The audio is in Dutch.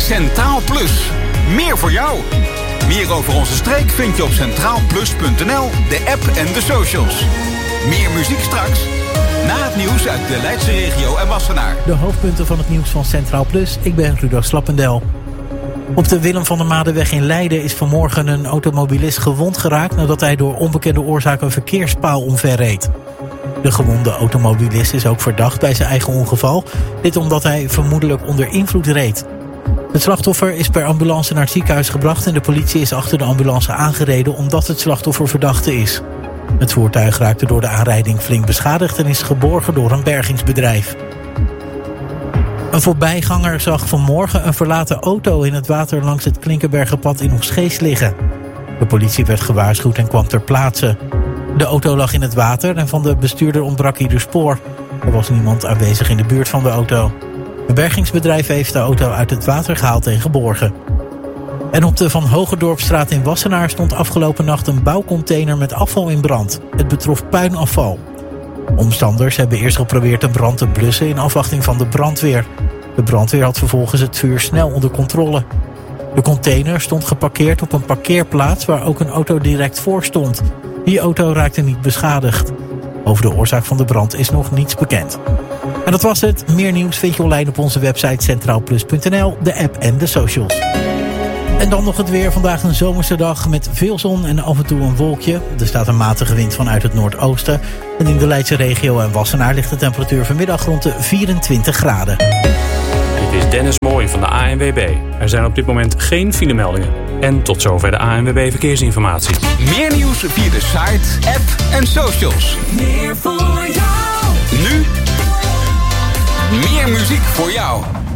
Centraal Plus. Meer voor jou. Meer over onze streek vind je op centraalplus.nl, de app en de socials. Meer muziek straks. Na het nieuws uit de Leidse regio en Wassenaar. De hoofdpunten van het nieuws van Centraal Plus. Ik ben Rudolf Slappendel. Op de Willem van der Madeweg in Leiden is vanmorgen een automobilist gewond geraakt nadat hij door onbekende oorzaak een verkeerspaal omverreed. De gewonde automobilist is ook verdacht bij zijn eigen ongeval. Dit omdat hij vermoedelijk onder invloed reed. Het slachtoffer is per ambulance naar het ziekenhuis gebracht en de politie is achter de ambulance aangereden omdat het slachtoffer verdachte is. Het voertuig raakte door de aanrijding flink beschadigd en is geborgen door een bergingsbedrijf. Een voorbijganger zag vanmorgen een verlaten auto in het water langs het Klinkenbergerpad in Oegstgeest liggen. De politie werd gewaarschuwd en kwam ter plaatse. De auto lag in het water en van de bestuurder ontbrak ieder spoor. Er was niemand aanwezig in de buurt van de auto. Een bergingsbedrijf heeft de auto uit het water gehaald en geborgen. En op de Van Hogedorpstraat in Wassenaar stond afgelopen nacht een bouwcontainer met afval in brand. Het betrof puinafval. Omstanders hebben eerst geprobeerd de brand te blussen in afwachting van de brandweer. De brandweer had vervolgens het vuur snel onder controle. De container stond geparkeerd op een parkeerplaats waar ook een auto direct voor stond. Die auto raakte niet beschadigd. Over de oorzaak van de brand is nog niets bekend. En dat was het. Meer nieuws vind je online op onze website centraalplus.nl, de app en de socials. En dan nog het weer. Vandaag een zomerse dag met veel zon en af en toe een wolkje. Er staat een matige wind vanuit het noordoosten. En in de Leidse regio en Wassenaar ligt de temperatuur vanmiddag rond de 24 graden. Dit is Dennis Mooij van de ANWB. Er zijn op dit moment geen filemeldingen. En tot zover de ANWB Verkeersinformatie. Meer nieuws via de site, app en socials. Meer voor jou. Nu meer muziek voor jou.